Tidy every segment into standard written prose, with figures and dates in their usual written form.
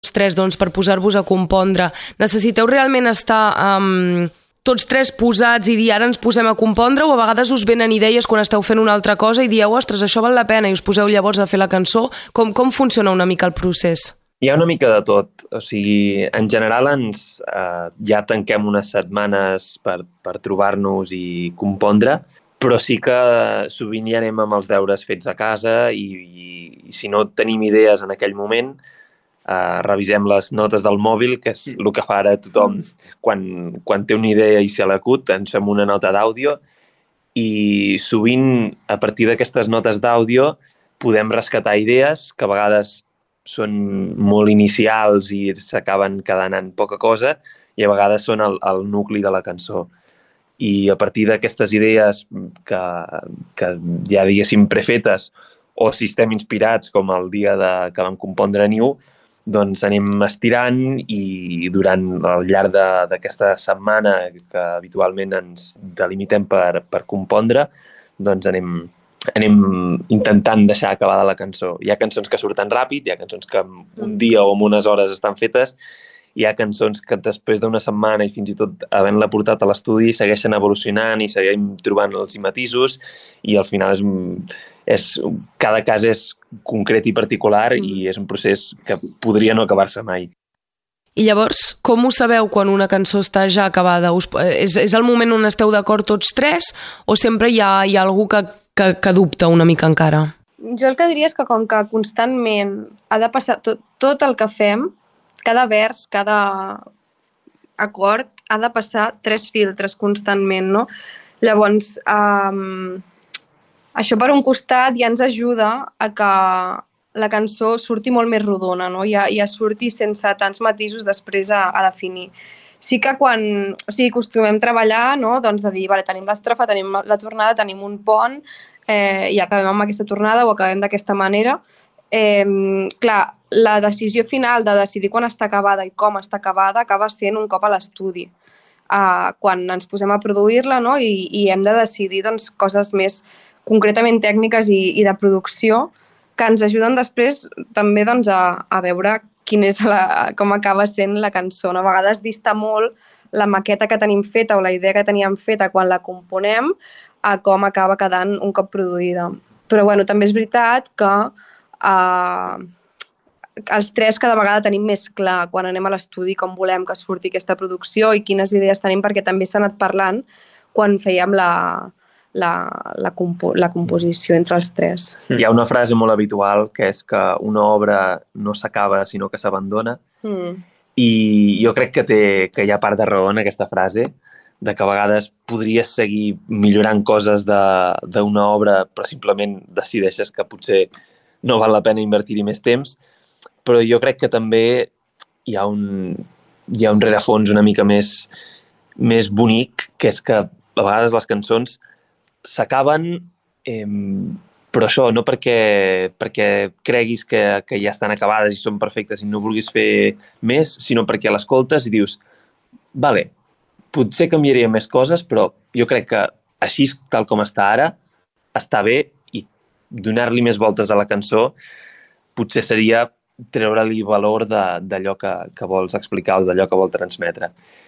tres per posar-vos a compondre, necessiteu realment estar tots tres posats i dir ara ens posem a compondre, o a vegades us venen idees quan esteu fent una altra cosa i dieu, ostres, això val la pena, i us poseu llavors a fer la cançó? Com funciona una mica el procés? Hi ha una mica de tot. O sigui, en general ja tanquem unes setmanes per trobar-nos i compondre, però sí que sovint ja anem amb els deures fets a casa i si no tenim idees en aquell moment, revisem les notes del mòbil, que és el que fa ara tothom quan té una idea i se l'acut, ens fem una nota d'àudio i sovint a partir d'aquestes notes d'àudio podem rescatar idees que a vegades són molt inicials i s'acaben quedant en poca cosa i a vegades són el nucli de la cançó. I a partir d'aquestes idees que ja diguéssim prefetes o si estem inspirats com el dia que vam compondre Niu, doncs anem estirant i durant el llarg d'aquesta setmana que habitualment ens delimitem per compondre, doncs anem intentant deixar acabada la cançó. Hi ha cançons que surten ràpid, hi ha cançons que en un dia o en unes hores estan fetes, hi ha cançons que després d'una setmana i fins i tot havent-la portat a l'estudi segueixen evolucionant i seguim trobant els matisos i al final cada cas és concret i particular i és un procés que podria no acabar-se mai. I llavors, com ho sabeu quan una cançó està ja acabada? És el moment on esteu d'acord tots tres o sempre hi ha algú que dubta una mica encara? Jo el que diria és que com que constantment ha de passar tot el que fem, cada vers, cada acord ha de passar 3 filtres constantment, no? Llavors, això per un costat ja ens ajuda a que la cançó surti molt més rodona, no? Ja surti sense tants matisos després a definir. Sí que quan acostumem a treballar, no? Doncs de dir, vale, tenim l'estrofa, tenim la tornada, tenim un pont, i acabem amb aquesta tornada o acabem d'aquesta manera. Clar, la decisió final de decidir quan està acabada i com està acabada acaba sent un cop a l'estudi. Quan ens posem a produir-la, no? I hem de decidir doncs, coses més concretament tècniques i de producció que ens ajuden després també doncs, a veure com acaba sent la cançó. A vegades dista molt la maqueta que tenim feta o la idea que teníem feta quan la componem a com acaba quedant un cop produïda. Però bueno, també és veritat que els tres cada vegada tenim més clar quan anem a l'estudi com volem que surti aquesta producció i quines idees tenim, perquè també s'ha anat parlant quan fèiem la composició entre els tres. Hi ha una frase molt habitual que és que una obra no s'acaba sinó que s'abandona i jo crec que hi ha part de raó en aquesta frase, de que a vegades podries seguir millorant coses d'una obra però simplement decideixes que potser no val la pena invertir-hi més temps, però jo crec que també hi ha un rerefons una mica més bonic, que és que a vegades les cançons s'acaben, però això no perquè creguis que ja estan acabades i són perfectes i no vulguis fer més, sinó perquè l'escoltes i dius, vale, potser canviaria més coses, però jo crec que així tal com està ara, està bé i donar-li més voltes a la cançó potser seria treure-li valor d'allò que vols explicar o d'allò que vol transmetre.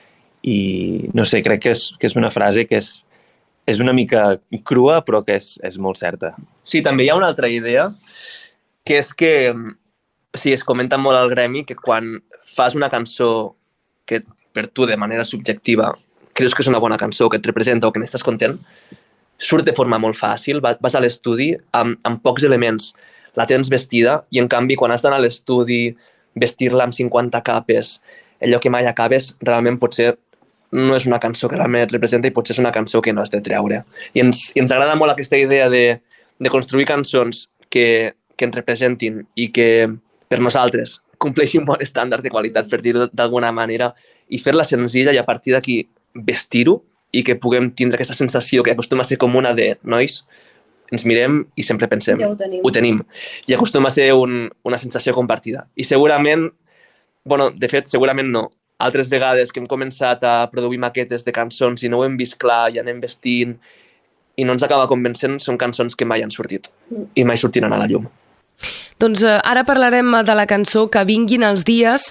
I no sé, crec que és una frase que és una mica crua, però que és molt certa. Sí, també hi ha una altra idea, que és que es comenta molt al gremi que quan fas una cançó que per tu de manera subjectiva creus que és una bona cançó, que et representa o que n'estàs content, surt de forma molt fàcil, vas a l'estudi amb pocs elements, la tens vestida i en canvi quan has d'anar a l'estudi, vestir-la amb 50 capes, allò que mai acabes, realment potser no és una cançó que realment et representa i potser és una cançó que no has de treure. I ens agrada molt aquesta idea de construir cançons que ens representin i que per nosaltres compleixin bon estàndard de qualitat, per dir-ho d'alguna manera, i fer-la senzilla i a partir d'aquí vestir-ho i que puguem tindre aquesta sensació que acostuma a ser comuna de nois, ens mirem i sempre pensem, ja ho tenim. I acostuma a ser una sensació compartida. I segurament, de fet, segurament no. Altres vegades que hem començat a produir maquetes de cançons i no ho hem vist clar i anem vestint i no ens acaba convencent, són cançons que mai han sortit i mai sortiran a la llum. Doncs ara parlarem de la cançó Que vinguin els dies.